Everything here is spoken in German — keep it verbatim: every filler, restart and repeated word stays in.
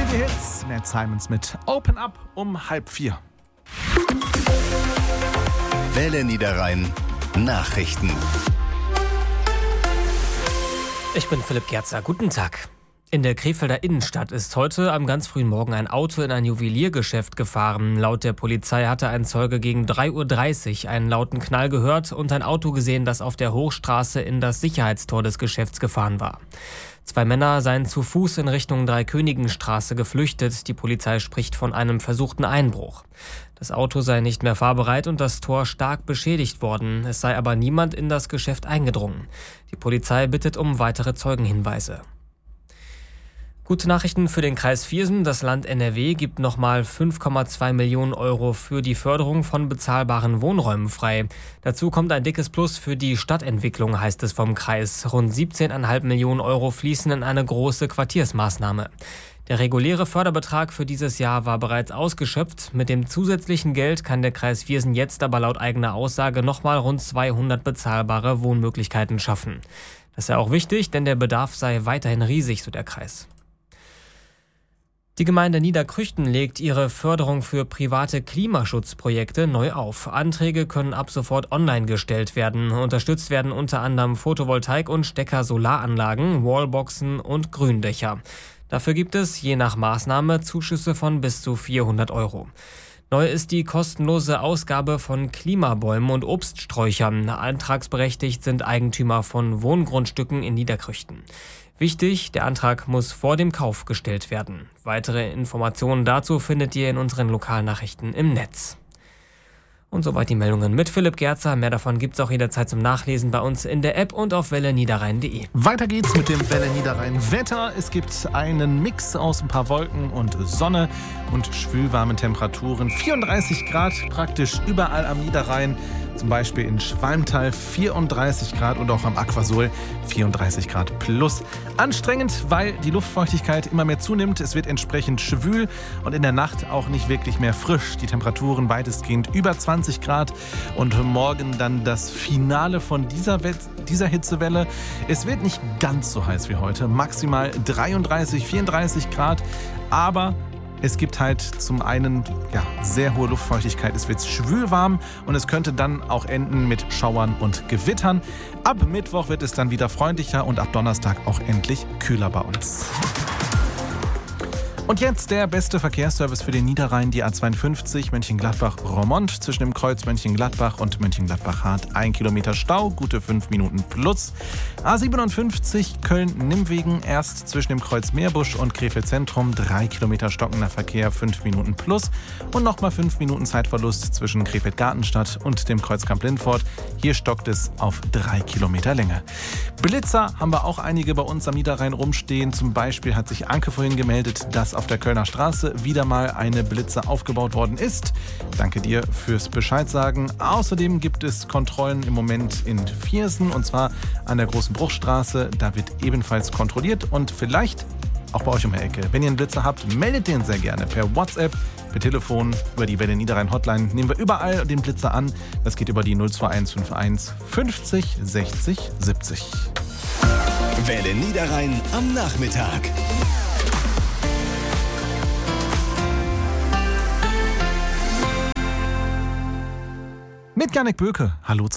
die Hits. Ned Simons mit Open Up um halb vier. Welle Niederrhein Nachrichten. Ich bin Philipp Gerzer. Guten Tag. In der Krefelder Innenstadt ist heute am ganz frühen Morgen ein Auto in ein Juweliergeschäft gefahren. Laut der Polizei hatte ein Zeuge gegen drei Uhr dreißig einen lauten Knall gehört und ein Auto gesehen, das auf der Hochstraße in das Sicherheitstor des Geschäfts gefahren war. Zwei Männer seien zu Fuß in Richtung Dreikönigenstraße geflüchtet. Die Polizei spricht von einem versuchten Einbruch. Das Auto sei nicht mehr fahrbereit und das Tor stark beschädigt worden. Es sei aber niemand in das Geschäft eingedrungen. Die Polizei bittet um weitere Zeugenhinweise. Gute Nachrichten für den Kreis Viersen. Das Land N R W gibt nochmal fünf Komma zwei Millionen Euro für die Förderung von bezahlbaren Wohnräumen frei. Dazu kommt ein dickes Plus für die Stadtentwicklung, heißt es vom Kreis. Rund siebzehn Komma fünf Millionen Euro fließen in eine große Quartiersmaßnahme. Der reguläre Förderbetrag für dieses Jahr war bereits ausgeschöpft. Mit dem zusätzlichen Geld kann der Kreis Viersen jetzt aber laut eigener Aussage nochmal rund zweihundert bezahlbare Wohnmöglichkeiten schaffen. Das sei auch wichtig, denn der Bedarf sei weiterhin riesig, so der Kreis. Die Gemeinde Niederkrüchten legt ihre Förderung für private Klimaschutzprojekte neu auf. Anträge können ab sofort online gestellt werden. Unterstützt werden unter anderem Photovoltaik- und Stecker-Solaranlagen, Wallboxen und Gründächer. Dafür gibt es je nach Maßnahme Zuschüsse von bis zu vierhundert Euro. Neu ist die kostenlose Ausgabe von Klimabäumen und Obststräuchern. Antragsberechtigt sind Eigentümer von Wohngrundstücken in Niederkrüchten. Wichtig, der Antrag muss vor dem Kauf gestellt werden. Weitere Informationen dazu findet ihr in unseren Lokalnachrichten im Netz. Und soweit die Meldungen mit Philipp Gerzer. Mehr davon gibt's auch jederzeit zum Nachlesen bei uns in der App und auf welle niederrhein punkt de. Weiter geht's mit dem Welle Niederrhein Wetter. Es gibt einen Mix aus ein paar Wolken und Sonne und schwülwarmen Temperaturen. vierunddreißig Grad praktisch überall am Niederrhein. Zum Beispiel in Schwalmtal vierunddreißig Grad und auch am Aquasol vierunddreißig Grad plus. Anstrengend, weil die Luftfeuchtigkeit immer mehr zunimmt. Es wird entsprechend schwül und in der Nacht auch nicht wirklich mehr frisch. Die Temperaturen weitestgehend über zwanzig Grad und morgen dann das Finale von dieser, We- dieser Hitzewelle. Es wird nicht ganz so heiß wie heute, maximal dreiunddreißig, vierunddreißig Grad, aber es gibt halt zum einen ja, sehr hohe Luftfeuchtigkeit, es wird schwül warm und es könnte dann auch enden mit Schauern und Gewittern. Ab Mittwoch wird es dann wieder freundlicher und ab Donnerstag auch endlich kühler bei uns. Und jetzt der beste Verkehrsservice für den Niederrhein, die A zweiundfünfzig Mönchengladbach-Roermond zwischen dem Kreuz Mönchengladbach und Mönchengladbach-Hart. Ein Kilometer Stau, gute fünf Minuten plus. A siebenundfünfzig Köln-Nimmwegen erst zwischen dem Kreuz Meerbusch und Krefeld Zentrum. Drei Kilometer stockender Verkehr, fünf Minuten plus. Und nochmal fünf Minuten Zeitverlust zwischen Krefeld-Gartenstadt und dem Kreuzkamp Lindfort. Hier stockt es auf drei Kilometer Länge. Blitzer haben wir auch einige bei uns am Niederrhein rumstehen. Zum Beispiel hat sich Anke vorhin gemeldet, dass auf der Kölner Straße wieder mal eine Blitze aufgebaut worden ist. Danke dir fürs Bescheid sagen. Außerdem gibt es Kontrollen im Moment in Viersen und zwar an der Großen Bruchstraße. Da wird ebenfalls kontrolliert und vielleicht auch bei euch um die Ecke. Wenn ihr einen Blitzer habt, meldet den sehr gerne per WhatsApp, per Telefon, über die Welle Niederrhein Hotline. Nehmen wir überall den Blitzer an. Das geht über die null zwei eins fünf eins fünfzig sechzig siebzig. Welle Niederrhein am Nachmittag. Mit Janek Böke. Hallo zusammen.